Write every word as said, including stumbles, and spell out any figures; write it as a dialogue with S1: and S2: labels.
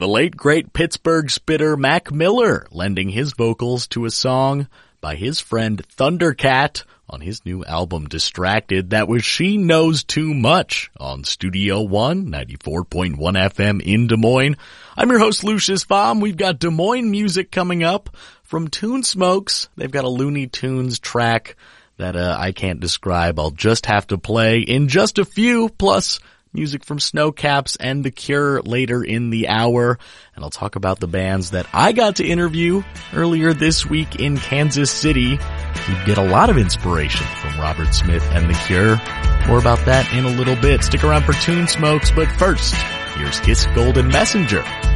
S1: The late great Pittsburgh spitter Mac Miller lending his vocals to a song by his friend Thundercat on his new album Distracted. That was She Knows Too Much on Studio One, ninety-four point one F M in Des Moines. I'm your host Lucius Baum. We've got Des Moines music coming up from Tune Smokes. They've got a Looney Tunes track that uh, I can't describe. I'll just have to play in just a few, plus music from Snowcaps and The Cure later in the hour. And I'll talk about the bands that I got to interview earlier this week in Kansas City. You get a lot of inspiration from Robert Smith and The Cure. More about that in a little bit. Stick around for Tune Smokes, but first, here's Kiss Golden Messenger